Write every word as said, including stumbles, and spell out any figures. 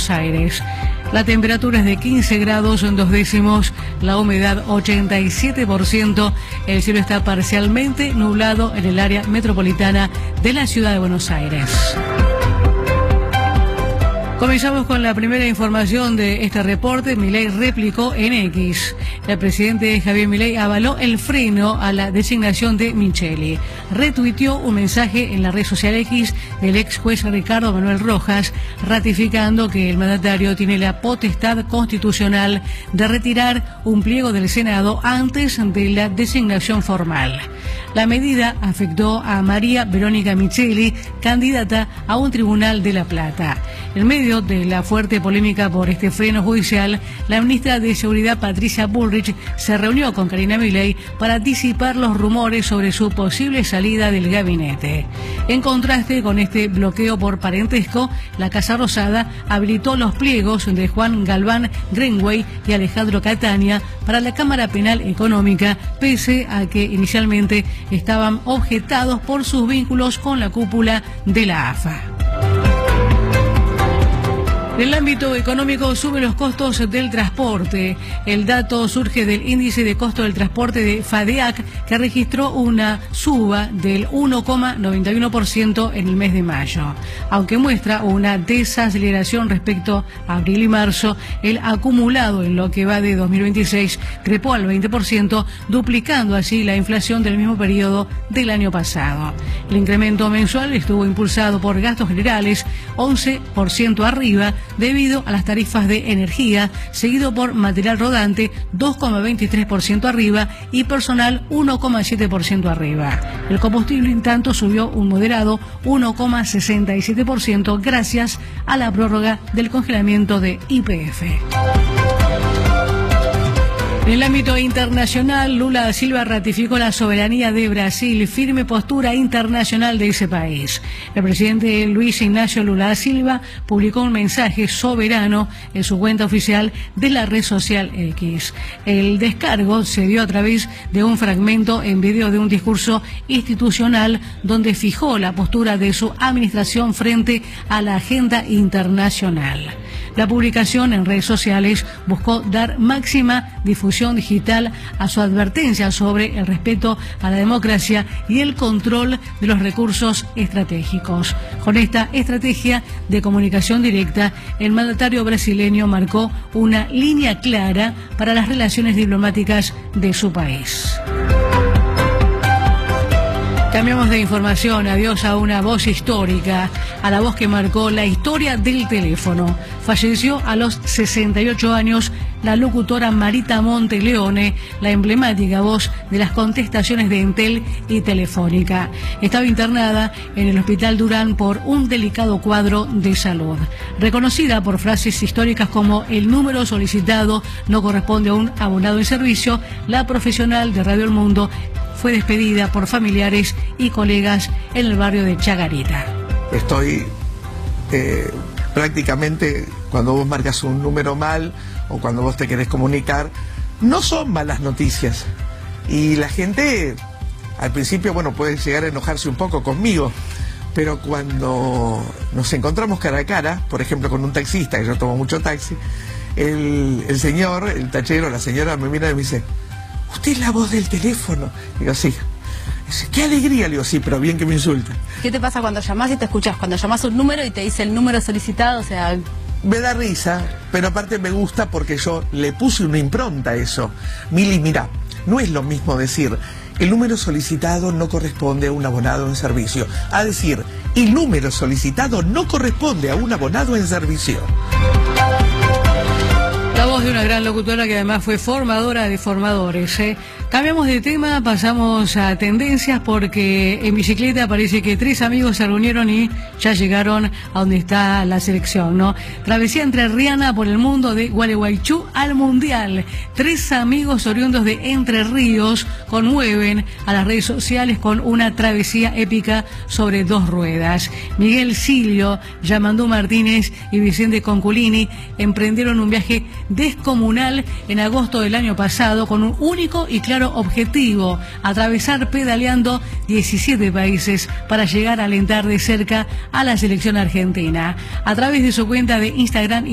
Buenos Aires. La temperatura es de quince grados en dos décimos, la humedad ochenta y siete por ciento, el cielo está parcialmente nublado en el área metropolitana de la ciudad de Buenos Aires. Comenzamos con la primera información de este reporte. Milei replicó en X. El presidente Javier Milei avaló el freno a la designación de Micheli. Retuiteó un mensaje en la red social X del ex juez Ricardo Manuel Rojas, ratificando que el mandatario tiene la potestad constitucional de retirar un pliego del Senado antes de la designación formal. La medida afectó a María Verónica Micheli, candidata a un tribunal de La Plata. En medio de la fuerte polémica por este freno judicial, la ministra de Seguridad Patricia Bullrich se reunió con Karina Milei para disipar los rumores sobre su posible salida del gabinete. En contraste con este bloqueo por parentesco, la Casa Rosada habilitó los pliegos de Juan Galván Greenway y Alejandro Catania para la Cámara Penal Económica, pese a que inicialmente estaban objetados por sus vínculos con la cúpula de la A F A. En el ámbito económico suben los costos del transporte. El dato surge del índice de costo del transporte de FADEAC, que registró una suba del uno coma noventa y uno por ciento en el mes de mayo. Aunque muestra una desaceleración respecto a abril y marzo, el acumulado en lo que va de dos mil veintiséis trepó al veinte por ciento, duplicando así la inflación del mismo periodo del año pasado. El incremento mensual estuvo impulsado por gastos generales, once por ciento arriba, debido a las tarifas de energía, seguido por material rodante, dos coma veintitrés por ciento arriba, y personal, uno coma siete por ciento arriba. El combustible, en tanto, subió un moderado uno coma sesenta y siete por ciento gracias a la prórroga del congelamiento de Y P F. En el ámbito internacional, Lula da Silva ratificó la soberanía de Brasil, firme postura internacional de ese país. El presidente Luis Ignacio Lula da Silva publicó un mensaje soberano en su cuenta oficial de la red social X. El descargo se dio a través de un fragmento en video de un discurso institucional donde fijó la postura de su administración frente a la agenda internacional. La publicación en redes sociales buscó dar máxima difusión digital a su advertencia sobre el respeto a la democracia y el control de los recursos estratégicos. Con esta estrategia de comunicación directa, el mandatario brasileño marcó una línea clara para las relaciones diplomáticas de su país. Cambiamos de información, adiós a una voz histórica, a la voz que marcó la historia del teléfono. Falleció a los sesenta y ocho años la locutora Marita Monteleone, la emblemática voz de las contestaciones de Entel y Telefónica. Estaba internada en el Hospital Durán por un delicado cuadro de salud. Reconocida por frases históricas como "el número solicitado no corresponde a un abonado en servicio", la profesional de Radio El Mundo fue despedida por familiares y colegas en el barrio de Chagarita. Estoy eh, prácticamente, cuando vos marcas un número mal o cuando vos te querés comunicar, no son malas noticias. Y la gente, al principio, bueno, puede llegar a enojarse un poco conmigo, pero cuando nos encontramos cara a cara, por ejemplo con un taxista, que yo tomo mucho taxi, el, el señor, el tachero, la señora me mira y me dice: "¿Usted es la voz del teléfono?". Digo: "Sí". Dice: "Qué alegría". Le digo: "Sí, pero bien que me insulta". ¿Qué te pasa cuando llamás y te escuchás? Cuando llamás un número y te dice el número solicitado, o sea... Me da risa, pero aparte me gusta porque yo le puse una impronta a eso. Mili, mira, no es lo mismo decir "el número solicitado no corresponde a un abonado en servicio", a decir "el número solicitado no corresponde a un abonado en servicio". La voz de una gran locutora que además fue formadora de formadores, ¿eh? Cambiamos de tema, pasamos a tendencias, porque en bicicleta parece que tres amigos se reunieron y ya llegaron a donde está la selección, ¿no? Travesía entrerriana por el mundo de Gualeguaychú al Mundial. Tres amigos oriundos de Entre Ríos conmueven a las redes sociales con una travesía épica sobre dos ruedas. Miguel Silio, Yamandú Martínez y Vicente Conculini emprendieron un viaje descomunal en agosto del año pasado con un único y claro objetivo: atravesar pedaleando diecisiete países para llegar a alentar de cerca a la selección argentina. A través de su cuenta de Instagram